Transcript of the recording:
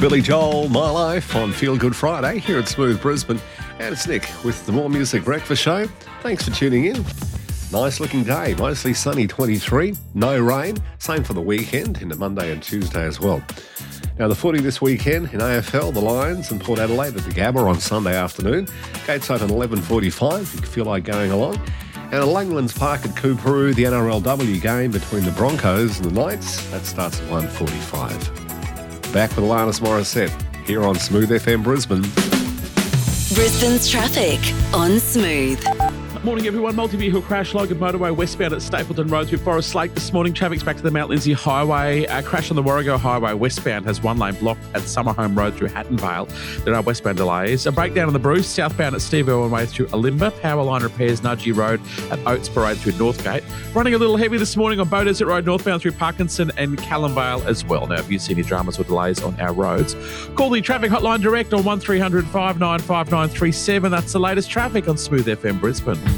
Billy Joel, My Life on Feel Good Friday here at Smooth Brisbane. And it's Nick with the More Music Breakfast Show. Thanks for tuning in. Nice looking day, mostly sunny 23, no rain. Same for the weekend into Monday and Tuesday as well. Now the footy this weekend in AFL, the Lions and Port Adelaide at the Gabba on Sunday afternoon. Gates open 11:45 if you feel like going along. And at Langlands Park at Coorparoo, the NRLW game between the Broncos and the Knights, that starts at 1:45. Back with Alanis Morissette here on Smooth FM Brisbane. Brisbane's traffic on Smooth. Morning everyone. Multi-vehicle crash, Logan Motorway westbound at Stapleton Road through Forest Lake this morning. Traffic's back to the Mount Lindesay Highway. Crash on the Warrego Highway westbound has one lane blocked at Summerhome Road through Hatton Vale. There are westbound delays. A breakdown on the Bruce southbound at Steve Irwin Way through Alimba. Power line repairs Nudgee Road at Oates Parade through Northgate. Running a little heavy this morning on Bow Desert Road northbound through Parkinson and Callum Vale as well. Now, if you see any dramas or delays on our roads, call the traffic hotline direct on 1300 595 937. That's the latest traffic on Smooth FM Brisbane.